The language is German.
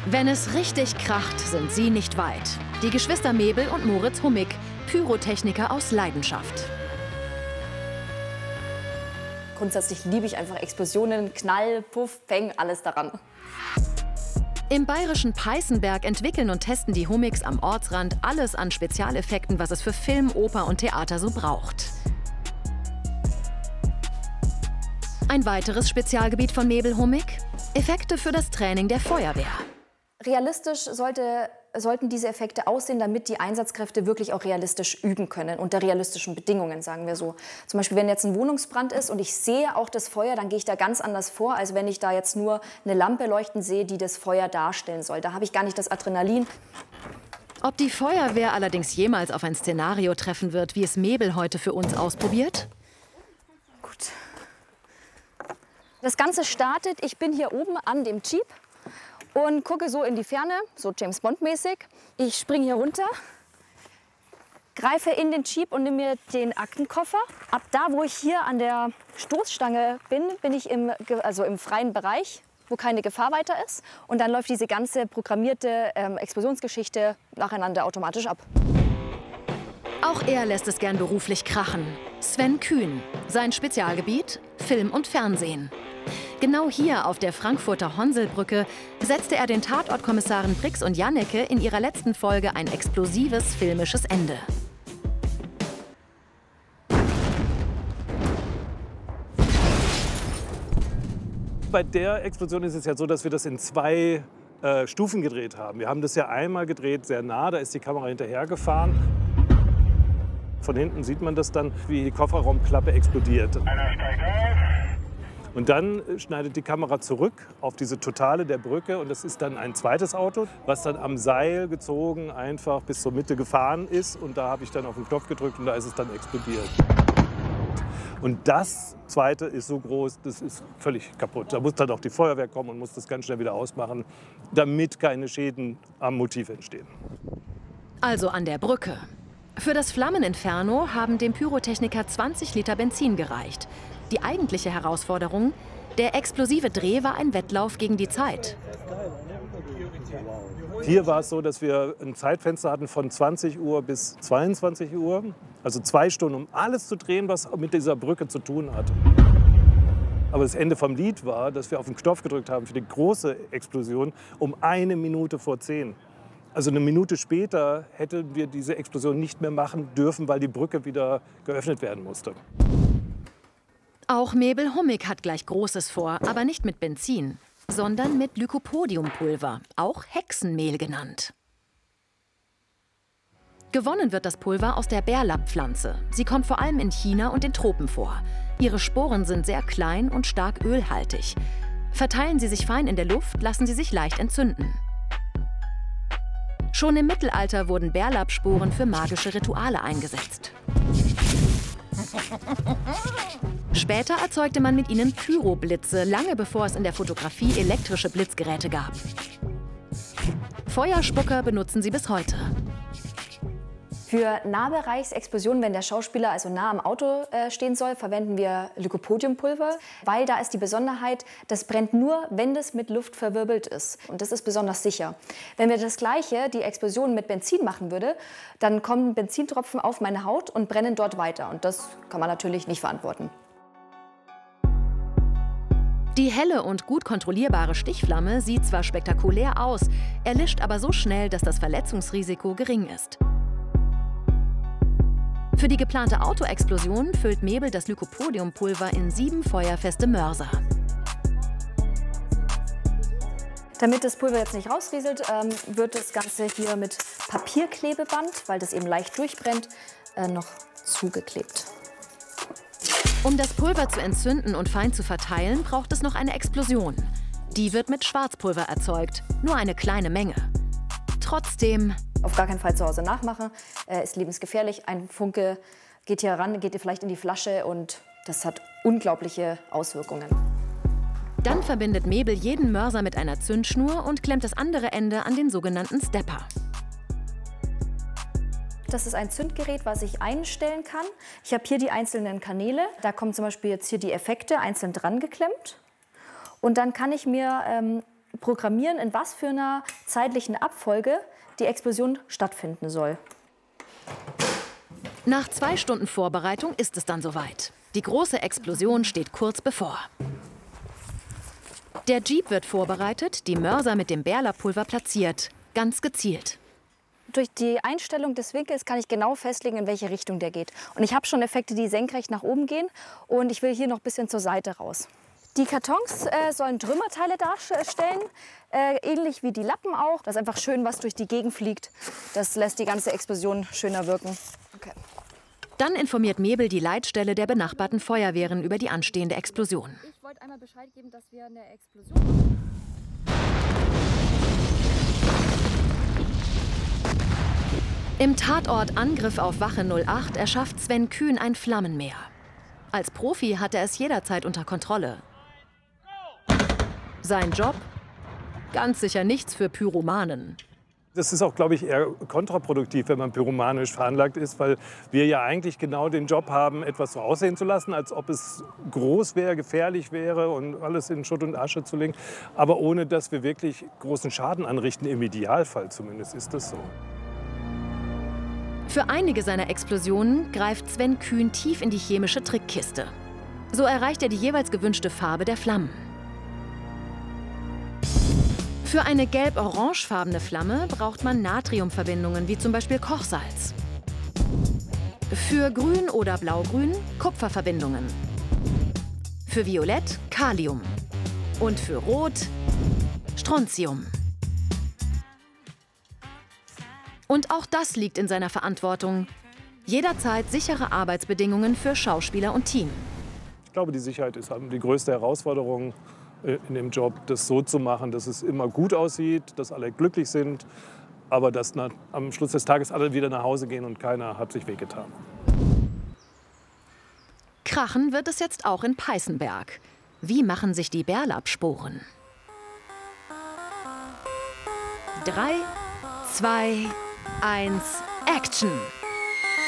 Wenn es richtig kracht, sind sie nicht weit. Die Geschwister Mebel und Moritz Hummig, Pyrotechniker aus Leidenschaft. Grundsätzlich liebe ich einfach Explosionen, Knall, Puff, Peng, alles daran. Im bayerischen Peißenberg entwickeln und testen die Hummigs am Ortsrand alles an Spezialeffekten, was es für Film, Oper und Theater so braucht. Ein weiteres Spezialgebiet von Mebel Hummig: Effekte für das Training der Feuerwehr. Realistisch sollten diese Effekte aussehen, damit die Einsatzkräfte wirklich auch realistisch üben können, unter realistischen Bedingungen, sagen wir so. Zum Beispiel, wenn jetzt ein Wohnungsbrand ist und ich sehe auch das Feuer, dann gehe ich da ganz anders vor, als wenn ich da jetzt nur eine Lampe leuchten sehe, die das Feuer darstellen soll. Da habe ich gar nicht das Adrenalin. Ob die Feuerwehr allerdings jemals auf ein Szenario treffen wird, wie es Mebel heute für uns ausprobiert? Gut. Das Ganze startet, ich bin hier oben an dem Jeep und gucke so in die Ferne, so James Bond-mäßig. Ich springe hier runter, greife in den Jeep und nehme mir den Aktenkoffer. Ab da, wo ich hier an der Stoßstange bin, bin ich im freien Bereich, wo keine Gefahr weiter ist. Und dann läuft diese ganze programmierte Explosionsgeschichte nacheinander automatisch ab. Auch er lässt es gern beruflich krachen. Sven Kühn. Sein Spezialgebiet: Film und Fernsehen. Genau hier auf der Frankfurter Honselbrücke setzte er den Tatortkommissaren Brix und Janneke in ihrer letzten Folge ein explosives filmisches Ende. Bei der Explosion ist es ja so, dass wir das in 2 Stufen gedreht haben. Wir haben das ja einmal gedreht, sehr nah, da ist die Kamera hinterhergefahren. Von hinten sieht man das dann, wie die Kofferraumklappe explodiert. Und dann schneidet die Kamera zurück auf diese Totale der Brücke und das ist dann ein zweites Auto, was dann am Seil gezogen einfach bis zur Mitte gefahren ist. Und da habe ich dann auf den Knopf gedrückt und da ist es dann explodiert. Und das zweite ist so groß, das ist völlig kaputt. Da muss dann auch die Feuerwehr kommen und muss das ganz schnell wieder ausmachen, damit keine Schäden am Motiv entstehen. Also an der Brücke. Für das Flammeninferno haben dem Pyrotechniker 20 Liter Benzin gereicht. Die eigentliche Herausforderung: der explosive Dreh war ein Wettlauf gegen die Zeit. Hier war es so, dass wir ein Zeitfenster hatten von 20 Uhr bis 22 Uhr. Also 2 Stunden, um alles zu drehen, was mit dieser Brücke zu tun hat. Aber das Ende vom Lied war, dass wir auf den Knopf gedrückt haben für die große Explosion um 1 Minute vor 10. Also 1 Minute später hätten wir diese Explosion nicht mehr machen dürfen, weil die Brücke wieder geöffnet werden musste. Auch Mebel Hummig hat gleich Großes vor, aber nicht mit Benzin, sondern mit Lycopodiumpulver, auch Hexenmehl genannt. Gewonnen wird das Pulver aus der Bärlapp-Pflanze. Sie kommt vor allem in China und den Tropen vor. Ihre Sporen sind sehr klein und stark ölhaltig. Verteilen sie sich fein in der Luft, lassen sie sich leicht entzünden. Schon im Mittelalter wurden Bärlappsporen für magische Rituale eingesetzt. Später erzeugte man mit ihnen Pyroblitze, lange bevor es in der Fotografie elektrische Blitzgeräte gab. Feuerspucker benutzen sie bis heute. Für Nahbereichsexplosionen, wenn der Schauspieler also nah am Auto stehen soll, verwenden wir Lycopodiumpulver, weil da ist die Besonderheit, das brennt nur, wenn das mit Luft verwirbelt ist. Und das ist besonders sicher. Wenn wir das Gleiche, die Explosion mit Benzin machen würde, dann kommen Benzintropfen auf meine Haut und brennen dort weiter. Und das kann man natürlich nicht verantworten. Die helle und gut kontrollierbare Stichflamme sieht zwar spektakulär aus, erlischt aber so schnell, dass das Verletzungsrisiko gering ist. Für die geplante Autoexplosion füllt Mebel das Lycopodiumpulver in 7 feuerfeste Mörser. Damit das Pulver jetzt nicht rausrieselt, wird das Ganze hier mit Papierklebeband, weil das eben leicht durchbrennt, noch zugeklebt. Um das Pulver zu entzünden und fein zu verteilen, braucht es noch eine Explosion. Die wird mit Schwarzpulver erzeugt, nur eine kleine Menge. Trotzdem: auf gar keinen Fall zu Hause nachmachen, ist lebensgefährlich. Ein Funke geht hier ran, geht vielleicht in die Flasche und das hat unglaubliche Auswirkungen. Dann verbindet Mebel jeden Mörser mit einer Zündschnur und klemmt das andere Ende an den sogenannten Stepper. Das ist ein Zündgerät, was ich einstellen kann. Ich habe hier die einzelnen Kanäle. Da kommen zum Beispiel jetzt hier die Effekte einzeln dran geklemmt. Und dann kann ich mir programmieren, in was für einer zeitlichen Abfolge die Explosion stattfinden soll. Nach 2 Stunden Vorbereitung ist es dann soweit. Die große Explosion steht kurz bevor. Der Jeep wird vorbereitet, die Mörser mit dem Bärlapulver platziert, ganz gezielt. Durch die Einstellung des Winkels kann ich genau festlegen, in welche Richtung der geht. Und ich habe schon Effekte, die senkrecht nach oben gehen, und ich will hier noch ein bisschen zur Seite raus. Die Kartons sollen Trümmerteile darstellen, ähnlich wie die Lappen auch. Das ist einfach schön, was durch die Gegend fliegt. Das lässt die ganze Explosion schöner wirken. Okay. Dann informiert Mebel die Leitstelle der benachbarten Feuerwehren über die anstehende Explosion. Ich wollte einmal Bescheid geben, dass wir eine Explosion... Im Tatort Angriff auf Wache 08 erschafft Sven Kühn ein Flammenmeer. Als Profi hat er es jederzeit unter Kontrolle. Sein Job? Ganz sicher nichts für Pyromanen. Das ist auch, glaube ich, eher kontraproduktiv, wenn man pyromanisch veranlagt ist, weil wir ja eigentlich genau den Job haben, etwas so aussehen zu lassen, als ob es groß wäre, gefährlich wäre und alles in Schutt und Asche zu legen, aber ohne dass wir wirklich großen Schaden anrichten, im Idealfall zumindest ist das so. Für einige seiner Explosionen greift Sven Kühn tief in die chemische Trickkiste. So erreicht er die jeweils gewünschte Farbe der Flammen. Für eine gelb-orangefarbene Flamme braucht man Natriumverbindungen, wie zum Beispiel Kochsalz. Für grün oder blaugrün Kupferverbindungen. Für violett Kalium. Und für rot Strontium. Und auch das liegt in seiner Verantwortung. Jederzeit sichere Arbeitsbedingungen für Schauspieler und Team. Ich glaube, die Sicherheit ist die größte Herausforderung in dem Job, das so zu machen, dass es immer gut aussieht, dass alle glücklich sind, aber dass am Schluss des Tages alle wieder nach Hause gehen und keiner hat sich wehgetan. Krachen wird es jetzt auch in Peißenberg. Wie machen sich die Bärlapsporen? 3, 2, 1, Action!